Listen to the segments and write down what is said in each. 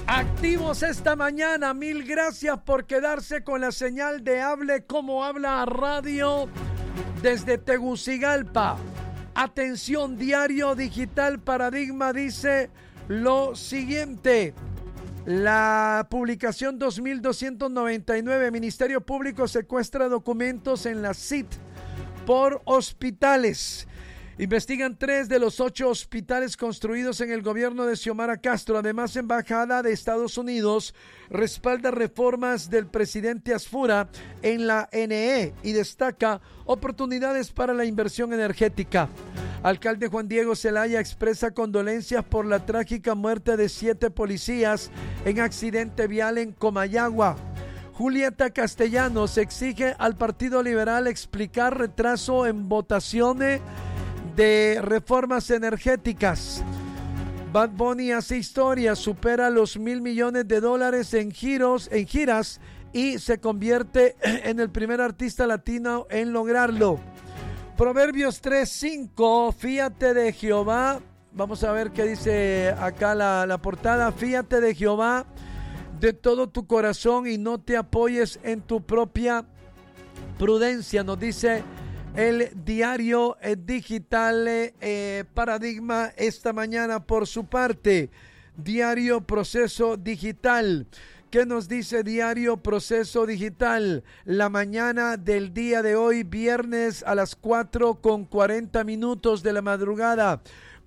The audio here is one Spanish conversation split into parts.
Activos esta mañana, mil gracias por quedarse con la señal de Hable Como Habla Radio desde Tegucigalpa. Atención, Diario Digital Paradigma dice lo siguiente. La publicación 2299, Ministerio Público secuestra documentos en la CIT por hospitales. Investigan 3 de los 8 hospitales construidos en el gobierno de Xiomara Castro. Además, Embajada de Estados Unidos respalda reformas del presidente Asfura en la NE y destaca oportunidades para la inversión energética. Alcalde Juan Diego Zelaya expresa condolencias por la trágica muerte de 7 policías en accidente vial en Comayagua. Julieta Castellanos exige al Partido Liberal explicar retraso en votaciones de reformas energéticas. Bad Bunny hace historia, supera los $1,000 millones en giras y se convierte en el primer artista latino en lograrlo. Proverbios 3:5, fíate de Jehová. Vamos a ver qué dice acá la portada. Fíate de Jehová de todo tu corazón y no te apoyes en tu propia prudencia, nos dice el diario digital Paradigma esta mañana. Por su parte, diario Proceso Digital. ¿Qué nos dice diario Proceso Digital? La mañana del día de hoy, viernes a las 4:40 de la madrugada.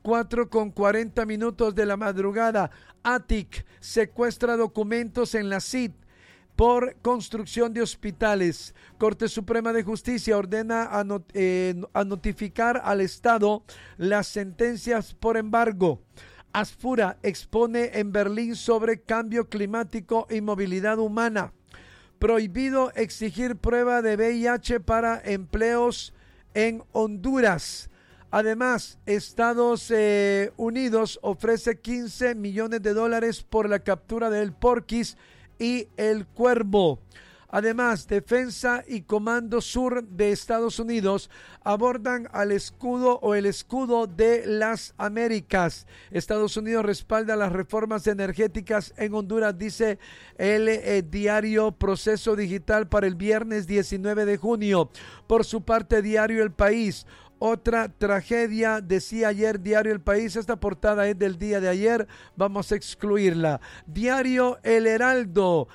4:40 de la madrugada. ATIC secuestra documentos en la CIT por construcción de hospitales. Corte Suprema de Justicia ordena a notificar al Estado las sentencias por embargo. Asfura expone en Berlín sobre cambio climático y movilidad humana. Prohibido exigir prueba de VIH para empleos en Honduras. Además, Estados Unidos ofrece $15 millones por la captura del Porquis y el Cuervo. Además, Defensa y Comando Sur de Estados Unidos abordan al escudo de las Américas. Estados Unidos respalda las reformas energéticas en Honduras, dice el diario Proceso Digital para el viernes 19 de junio. Por su parte, diario El País. Otra tragedia, decía ayer diario El País. Esta portada es del día de ayer, vamos a excluirla. Diario El Heraldo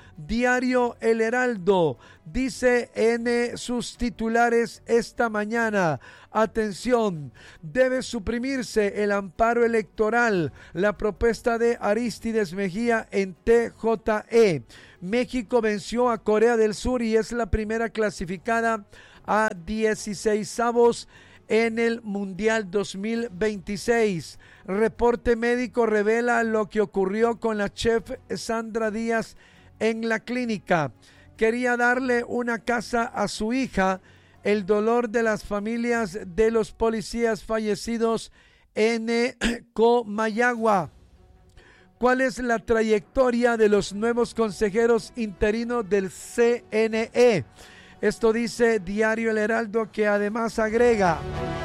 dice en sus titulares esta mañana: atención, debe suprimirse el amparo electoral, la propuesta de Arístides Mejía en TJE. México venció a Corea del Sur y es la primera clasificada a 16avos en el Mundial 2026. Reporte médico revela lo que ocurrió con la chef Sandra Díaz en la clínica. Quería darle una casa a su hija. El dolor de las familias de los policías fallecidos en Comayagua. ¿Cuál es la trayectoria de los nuevos consejeros interinos del CNE? Esto dice diario El Heraldo, que además agrega: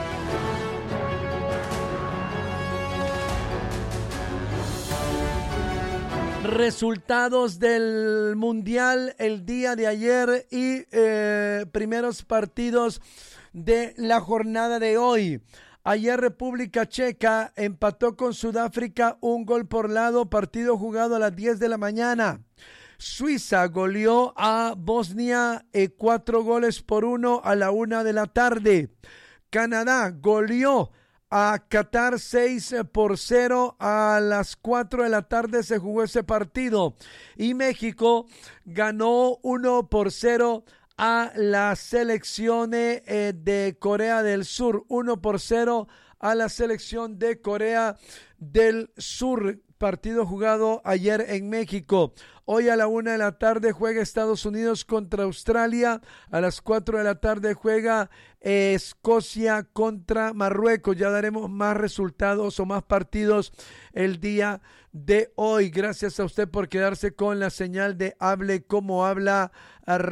resultados del Mundial el día de ayer y primeros partidos de la jornada de hoy. Ayer República Checa empató con Sudáfrica 1-1, partido jugado a las 10 de la mañana. Suiza goleó a Bosnia 4-1 a la 1 de la tarde. Canadá goleó a Qatar 6-0 a las 4 de la tarde se jugó ese partido. Y México ganó 1-0 a la selección de Corea del Sur. 1-0 a la selección de Corea del Sur. Partido jugado ayer en México. Hoy a la 1 de la tarde juega Estados Unidos contra Australia. A las 4 de la tarde juega Escocia contra Marruecos. Ya daremos más resultados o más partidos el día de hoy. Gracias a usted por quedarse con la señal de Hable Como Habla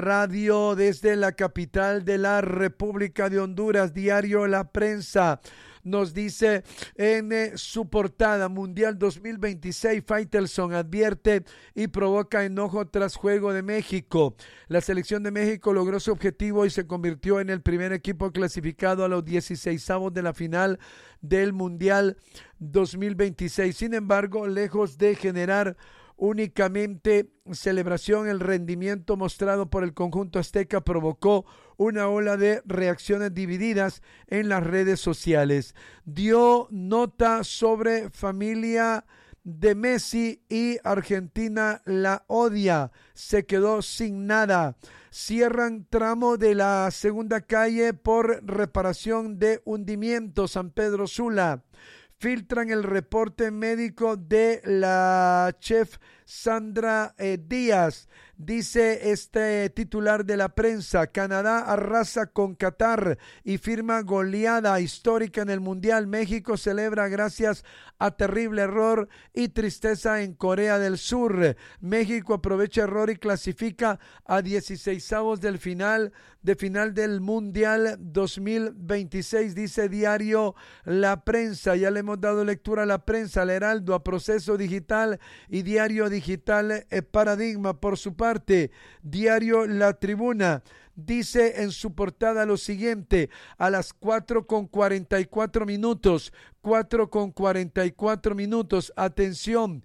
Radio desde la capital de la República de Honduras. Diario La Prensa. nos dice en su portada: Mundial 2026, Faitelson advierte y provoca enojo tras Juego de México. La selección de México logró su objetivo y se convirtió en el primer equipo clasificado a los 16avos de la final del Mundial 2026. Sin embargo, lejos de generar únicamente celebración, el rendimiento mostrado por el conjunto azteca provocó una ola de reacciones divididas en las redes sociales. Dio nota sobre familia de Messi y Argentina la odia, se quedó sin nada. Cierran tramo de la segunda calle por reparación de hundimiento. San Pedro Sula. Filtran el reporte médico de la chef Sandra Díaz. Dice este titular de la prensa: Canadá arrasa con Qatar y firma goleada histórica en el Mundial. México celebra gracias a terrible error y tristeza en Corea del Sur. México aprovecha error y clasifica a 16avos de final del Mundial 2026, dice diario La Prensa. Ya le hemos dado lectura a La Prensa, al Heraldo, a Proceso Digital y Diario Digital Paradigma. Por su parte, diario La Tribuna dice en su portada lo siguiente: a las 4:44 minutos, 4:44 minutos, atención,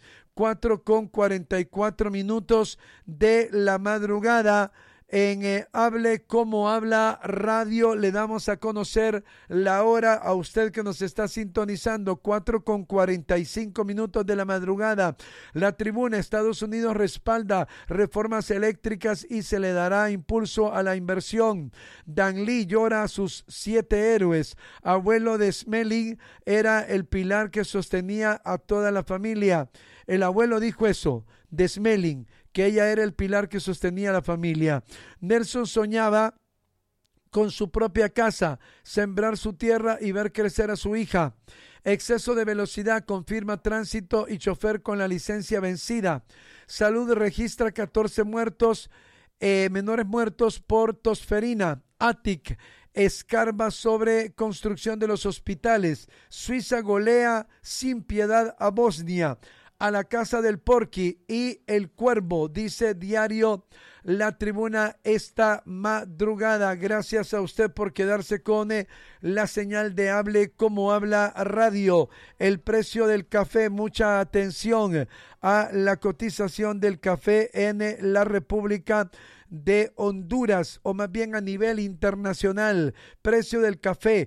4:44 minutos de la madrugada. En Hable Como Habla Radio le damos a conocer la hora a usted que nos está sintonizando. 4:45 minutos de la madrugada. La Tribuna: Estados Unidos respalda reformas eléctricas y se le dará impulso a la inversión. Dan Lee llora a sus 7 héroes. Abuelo de Smelling era el pilar que sostenía a toda la familia. El abuelo dijo eso de Smelling, que ella era el pilar que sostenía a la familia. Nelson soñaba con su propia casa, sembrar su tierra y ver crecer a su hija. Exceso de velocidad, confirma Tránsito y chofer con la licencia vencida. Salud registra 14 muertos, menores muertos por tosferina. ATIC escarba sobre construcción de los hospitales. Suiza golea sin piedad a Bosnia. A la casa del Porky y el Cuervo, dice diario La Tribuna esta madrugada. Gracias a usted por quedarse con la señal de Hable Como Habla Radio. El precio del café, mucha atención a la cotización del café en la República de Honduras, o más bien a nivel internacional. Precio del café,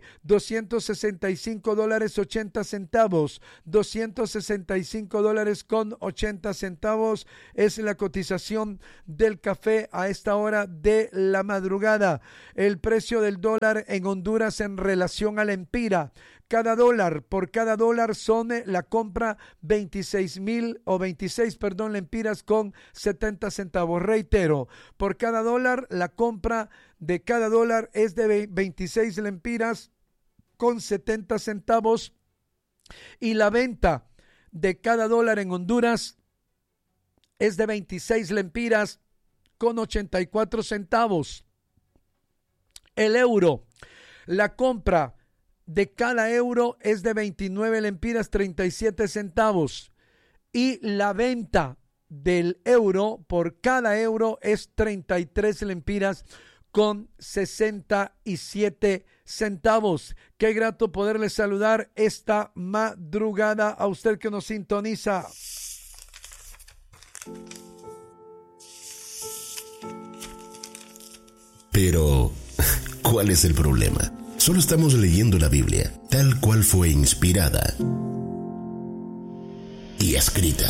$265.80, $265.80 es la cotización del café a esta hora de la madrugada. El precio del dólar en Honduras en relación al empira: por cada dólar son la compra 26 lempiras con 70 centavos. Reitero, por cada dólar, la compra de cada dólar es de 26 lempiras con 70 centavos y la venta de cada dólar en Honduras es de 26 lempiras con 84 centavos. El euro, la compra de cada euro es de 29 lempiras 37 centavos y la venta del euro por cada euro es 33 lempiras con 67 centavos. Qué grato poderles saludar esta madrugada a usted que nos sintoniza. Pero, ¿cuál es el problema? Solo estamos leyendo la Biblia, tal cual fue inspirada y escrita.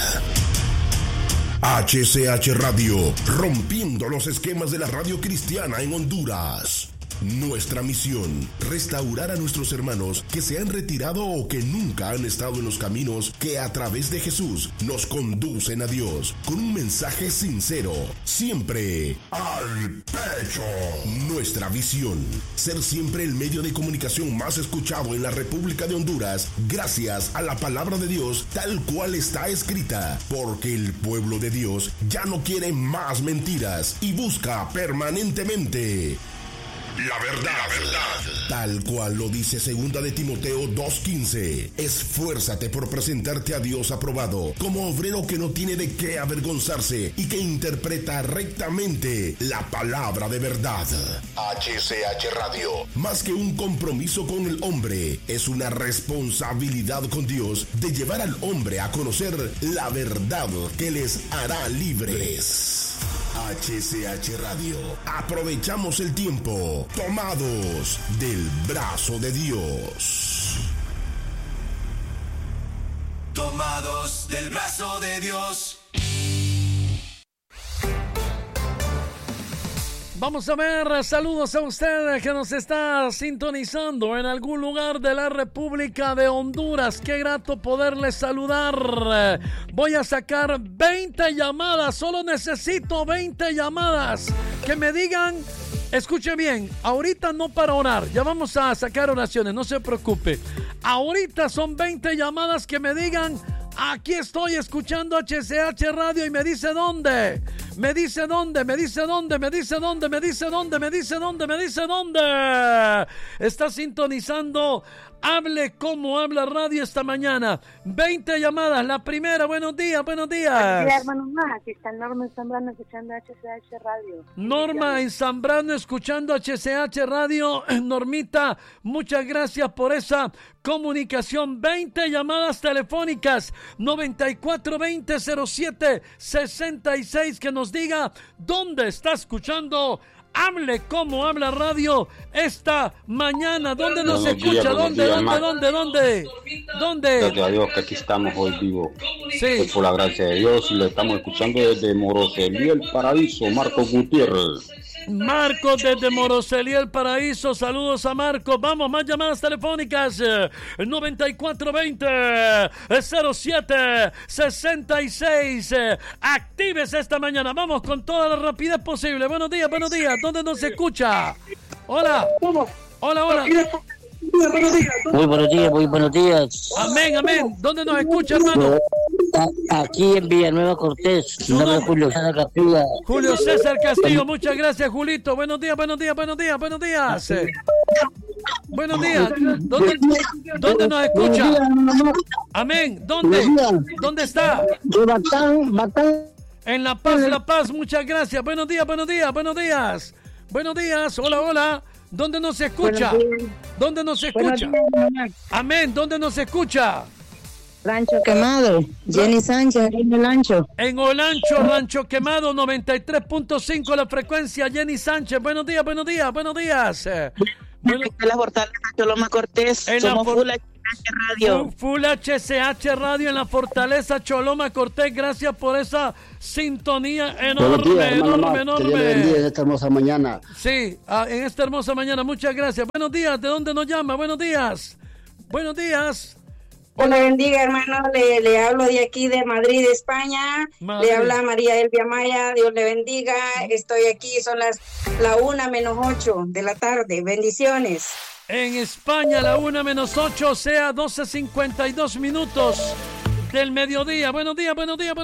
HCH Radio, rompiendo los esquemas de la radio cristiana en Honduras. Nuestra misión, restaurar a nuestros hermanos que se han retirado o que nunca han estado en los caminos que a través de Jesús nos conducen a Dios, con un mensaje sincero, siempre al pecho. Nuestra visión, ser siempre el medio de comunicación más escuchado en la República de Honduras, gracias a la palabra de Dios tal cual está escrita, porque el pueblo de Dios ya no quiere más mentiras y busca permanentemente La verdad. Tal cual lo dice 2 de Timoteo 2:15. Esfuérzate por presentarte a Dios aprobado, como obrero que no tiene de qué avergonzarse y que interpreta rectamente la palabra de verdad. HCH Radio, más que un compromiso con el hombre, es una responsabilidad con Dios de llevar al hombre a conocer la verdad que les hará libres. HCH Radio. Aprovechamos el tiempo, tomados del brazo de Dios. Tomados del brazo de Dios. Vamos a ver, saludos a usted que nos está sintonizando en algún lugar de la República de Honduras. Qué grato poderles saludar. Voy a sacar 20 llamadas, solo necesito 20 llamadas que me digan, escuche bien, ahorita no para orar, ya vamos a sacar oraciones, no se preocupe. Ahorita son 20 llamadas que me digan, aquí estoy escuchando HCH Radio, y me dice dónde. Me dice dónde. Está sintonizando Hable Como Habla Radio esta mañana. 20 llamadas. La primera, buenos días. Buenos días, hermano. Aquí está Norma en Zambrano escuchando HCH Radio. Norma en Zambrano escuchando HCH Radio. Normita, muchas gracias por esa comunicación. 20 llamadas telefónicas. 9420-07-66, que nos diga dónde está escuchando Hable Como Habla Radio esta mañana. ¿Dónde nos escucha? ¿Dónde? Gracias a Dios que aquí estamos hoy vivos. Sí. Pues por la gracia de Dios, le estamos escuchando desde Moroselí, El Paraíso, Marcos Gutiérrez. Marcos desde Moroselí, El Paraíso. Saludos a Marcos. Vamos, más llamadas telefónicas. 9420-07-66. Actívese esta mañana. Vamos con toda la rapidez posible. Buenos días. ¿Dónde nos escucha? Hola. Muy buenos días. Amén. ¿Dónde nos escucha, hermano? Aquí en Villanueva Cortés. Mi nombre es Julio César Castillo. Julio César Castillo, muchas gracias, Julito. Buenos días. Buenos días. ¿Dónde nos escucha? Amén. ¿Dónde está? Batán. En La Paz, muchas gracias. Buenos días. Hola. ¿Dónde nos escucha? Amén. ¿Dónde nos escucha? Rancho Quemado, Jenny Sánchez, en Olancho. En Olancho, Rancho Quemado, 93.5 la frecuencia, Jenny Sánchez. Buenos días. De la Fortaleza Choloma Cortés, somos Full HCH Radio. Full HCH Radio en la Fortaleza Choloma Cortés. Gracias por esa sintonía enorme. Que Dios le bendiga en esta hermosa mañana. Sí, en esta hermosa mañana, muchas gracias. Buenos días, ¿de dónde nos llama? Buenos días. Dios le bendiga, hermano. Le hablo de aquí de Madrid, España. Le habla María Elvia Maya. Dios le bendiga. Estoy aquí, son la 1:08 de la tarde. Bendiciones. En España, la 1:08, o sea, 12:52 del mediodía. Buenos días.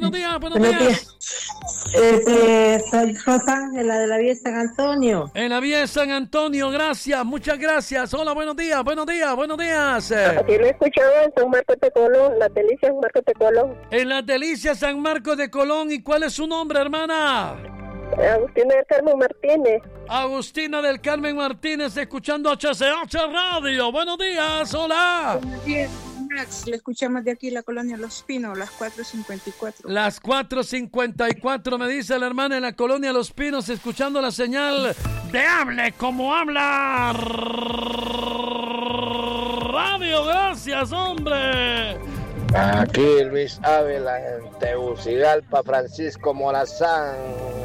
Soy Rosángela de la Vía San Antonio. En la Vía de San Antonio, gracias, muchas gracias. Hola, buenos días. Aquí lo he escuchado en San Marcos de Colón, Las Delicias San Marcos de Colón. En Las Delicias San Marcos de Colón. ¿Y cuál es su nombre, hermana? Agustina del Carmen Martínez. Agustina del Carmen Martínez, escuchando HCH Radio. Buenos días, hola. Buenos días, Max. Le escuchamos de aquí, la colonia Los Pinos, las 4:54. Las 4:54, me dice la hermana, en la colonia Los Pinos, escuchando la señal de Hable Como Habla Radio. Gracias, hombre. Aquí Luis Ávila en Tegucigalpa, Francisco Morazán,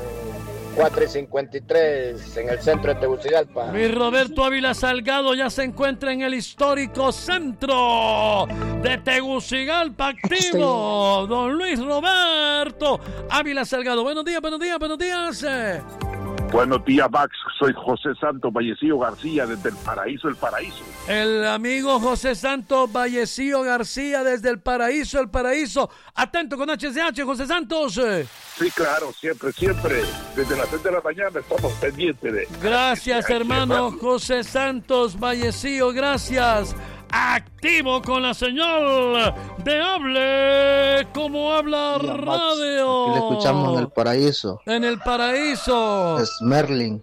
4:53 en el centro de Tegucigalpa. Luis Roberto Ávila Salgado ya se encuentra en el histórico centro de Tegucigalpa, activo. Don Luis Roberto Ávila Salgado. Buenos días. Buenos días, Max. Soy José Santos Vallecillo García desde el Paraíso, El Paraíso. El amigo José Santos Vallecillo García desde el Paraíso, El Paraíso. Atento con HCH, José Santos. Sí, claro, siempre. Desde las 6 de la mañana estamos pendientes de... Gracias, hermano José Santos Vallecillo, gracias. Activo con la señal de Hable Como Habla Radio. Aquí le escuchamos en el Paraíso. En el Paraíso. Smerling.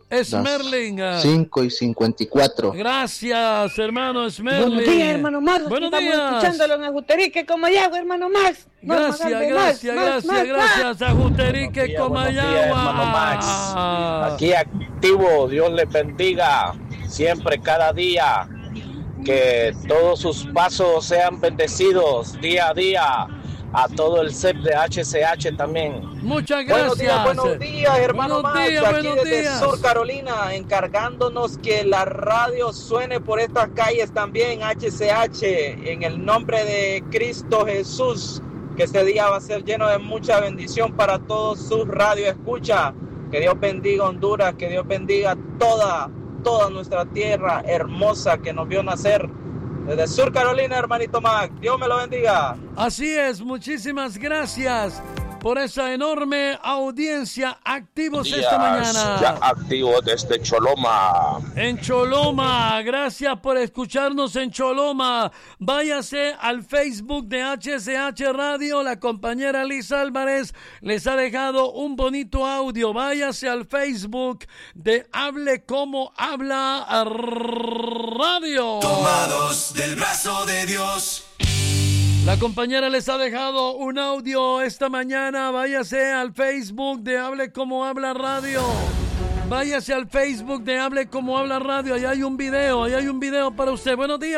5:54. Gracias, hermano Smerling. Buenos días, hermano Max. Buenos Estamos días. escuchándolo en Ajuterique, Comayagua, hermano Max. Gracias a Ajuterique, Comayagua. Hermano Max. Aquí activo, Dios le bendiga. Siempre, cada día. Que todos sus pasos sean bendecidos día a día. A todo el CEP de HCH también. Muchas gracias. Buenos días, hermano Max. Aquí desde días. Sur Carolina, encargándonos que la radio suene por estas calles también, HCH, en el nombre de Cristo Jesús, que este día va a ser lleno de mucha bendición para todos sus radioescuchas. Que Dios bendiga Honduras, que Dios bendiga toda nuestra tierra hermosa que nos vio nacer. Desde Sur Carolina, hermanito Mac, Dios me lo bendiga. Así es, muchísimas gracias por esa enorme audiencia. Activos esta mañana. Ya activo desde Choloma. En Choloma, gracias por escucharnos en Choloma. Váyase al Facebook de HCH Radio. La compañera Liz Álvarez les ha dejado un bonito audio. Váyase al Facebook de Hable Como Habla Radio. Tomados del brazo de Dios. La compañera les ha dejado un audio esta mañana. Váyase al Facebook de Hable Como Habla Radio. Váyase al Facebook de Hable Como Habla Radio. Allá hay un video para usted. Buenos días.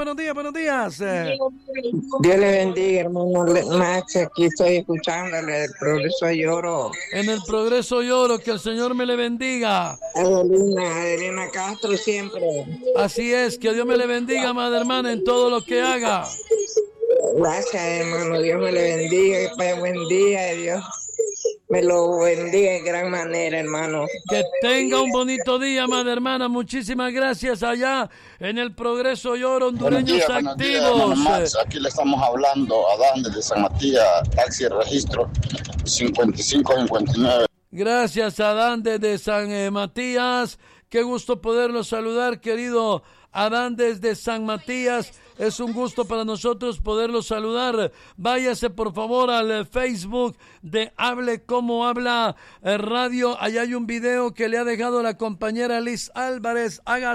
Dios le bendiga, hermano Max. Aquí estoy escuchándole el Progreso Lloro. En el Progreso Lloro, que el Señor me le bendiga. Adelina Castro siempre. Así es, que Dios me le bendiga, madre hermana, en todo lo que haga. Gracias, hermano. Dios me le bendiga. Que pase buen día, Dios me lo bendiga en gran manera, hermano. Que tenga un bonito día, madre hermana. Muchísimas gracias allá en el Progreso Lloro, hondureños activos. Max, aquí le estamos hablando a Adán desde San Matías, taxi registro 5559. Gracias, Adán desde San Matías. Qué gusto poderlo saludar, querido Adán desde San Matías. Es un gusto para nosotros poderlo saludar. Váyase por favor al Facebook de Hable Como Habla Radio. Allá hay un video que le ha dejado la compañera Liz Álvarez. Haga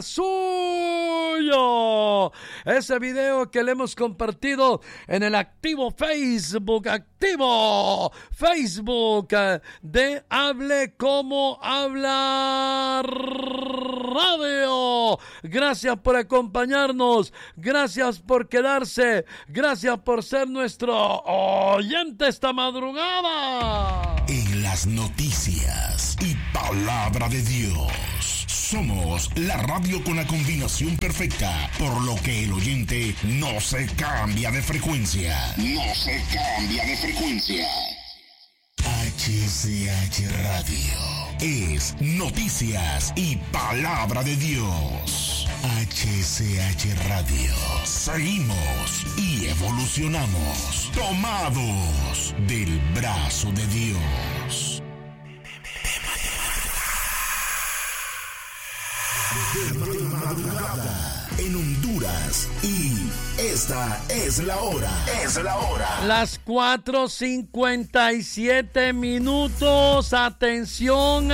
suyo ese video que le hemos compartido en el activo Facebook de Hable Como Habla Radio. Gracias por acompañarnos. Gracias por quedarse. Gracias por ser nuestro oyente esta madrugada. En las noticias y palabra de Dios. Somos la radio con la combinación perfecta, por lo que el oyente no se cambia de frecuencia. HCH Radio es noticias y palabra de Dios. HCH Radio. Seguimos y evolucionamos, tomados del brazo de Dios. De madrugada en Honduras, y esta es la hora. Las 4:57 minutos. Atención,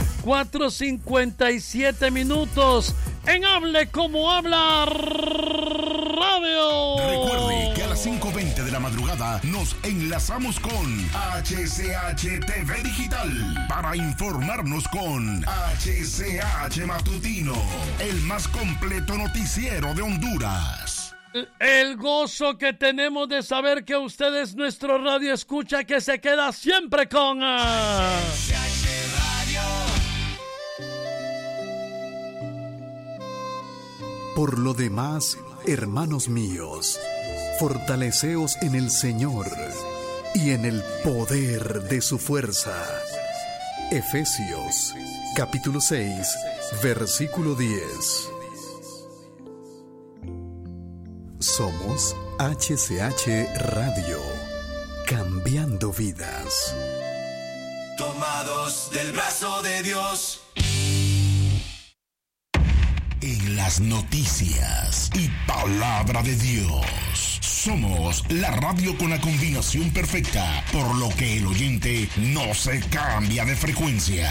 4:57 minutos en Hable Como Habla Radio. Recuerde que a las 5:20 de la madrugada nos enlazamos con HCH TV Digital para informarnos con HCH Matutino, el más completo noticiero de Honduras. El gozo que tenemos de saber que usted es nuestro radio escucha, que se queda siempre con Por lo demás, hermanos míos, fortaleceos en el Señor y en el poder de su fuerza. Efesios, capítulo 6, versículo 10. Somos HCH Radio, cambiando vidas. Tomados del brazo de Dios. En las noticias y palabra de Dios. Somos la radio con la combinación perfecta, por lo que el oyente no se cambia de frecuencia.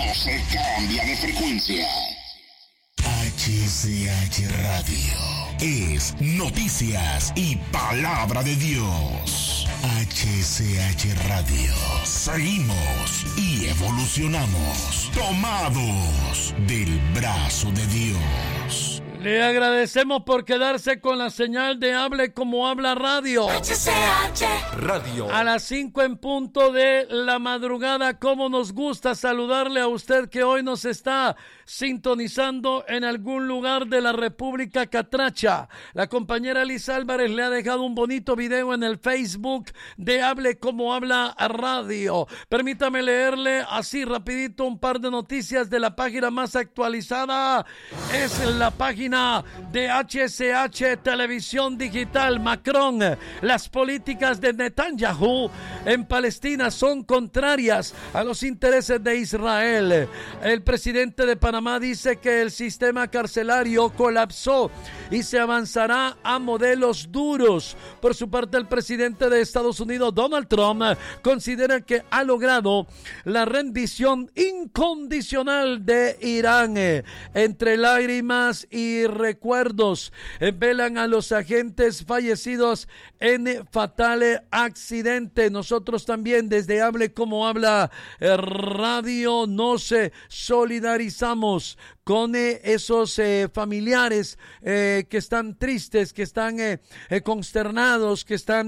HCH Radio es noticias y palabra de Dios. HCH Radio. Seguimos y evolucionamos, tomados del brazo de Dios. Le agradecemos por quedarse con la señal de Hable Como Habla Radio. HCH Radio. A las 5 en punto de la madrugada, como nos gusta saludarle a usted que hoy nos está sintonizando en algún lugar de la República Catracha. La compañera Liz Álvarez le ha dejado un bonito video en el Facebook de Hable Como Habla Radio. Permítame leerle así rapidito un par de noticias de la página más actualizada. Es la página de HCH Televisión Digital. Macron: las políticas de Netanyahu en Palestina son contrarias a los intereses de Israel. El presidente de Panamá dice que el sistema carcelario colapsó y se avanzará a modelos duros. Por su parte, el presidente de Estados Unidos, Donald Trump, considera que ha logrado la rendición incondicional de Irán. Entre lágrimas y recuerdos, velan a los agentes fallecidos en fatal accidente. Nosotros también, desde Hable Como Habla Radio, nos solidarizamos con esos familiares que están tristes, que están consternados, que están,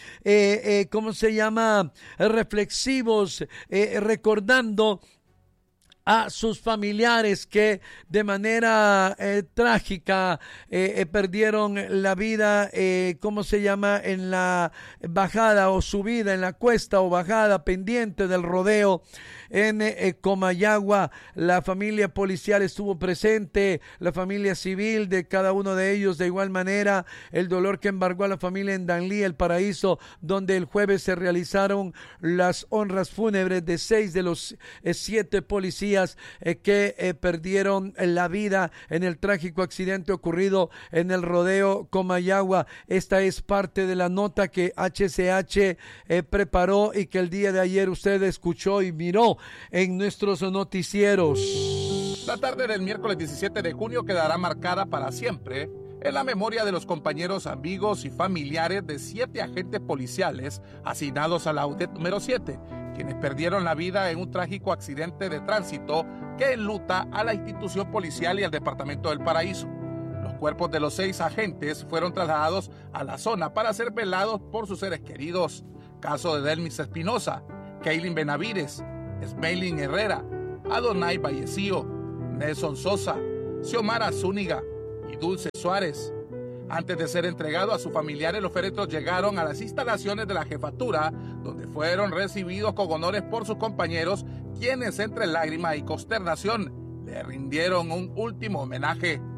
reflexivos, recordando a sus familiares que de manera trágica perdieron la vida, en la bajada o subida, en la cuesta o bajada pendiente del rodeo en Comayagua. La familia policial estuvo presente, la familia civil de cada uno de ellos de igual manera. El dolor que embargó a la familia en Danlí, El Paraíso, donde el jueves se realizaron las honras fúnebres de 6 de los 7 policías que perdieron la vida en el trágico accidente ocurrido en el rodeo Comayagua. Esta es parte de la nota que HCH preparó y que el día de ayer usted escuchó y miró en nuestros noticieros. La tarde del miércoles 17 de junio quedará marcada para siempre en la memoria de los compañeros, amigos y familiares de 7 agentes policiales asignados a la UDET número 7, quienes perdieron la vida en un trágico accidente de tránsito que enluta a la institución policial y al departamento del Paraíso. Los cuerpos de los 6 agentes fueron trasladados a la zona para ser velados por sus seres queridos. Caso de Delmis Espinosa, Kaylin Benavides, Smaylin Herrera, Adonai Vallecillo, Nelson Sosa, Xiomara Zúñiga y Dulce Suárez. Antes de ser entregado a sus familiares, los féretros llegaron a las instalaciones de la jefatura, donde fueron recibidos con honores por sus compañeros, quienes entre lágrimas y consternación le rindieron un último homenaje.